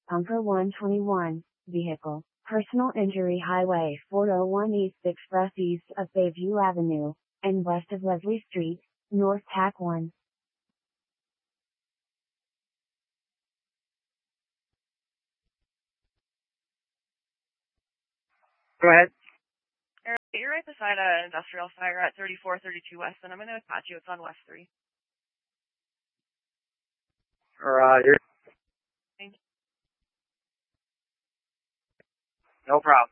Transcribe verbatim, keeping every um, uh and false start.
Bunker one twenty-one, vehicle, personal injury highway four oh one East Express east of Bayview Avenue, and west of Leslie Street, North Tack one. Go ahead. You're right beside an industrial fire at thirty-four thirty-two West, and I'm going to attach you. It's on West three. Roger. Thank you. No problem.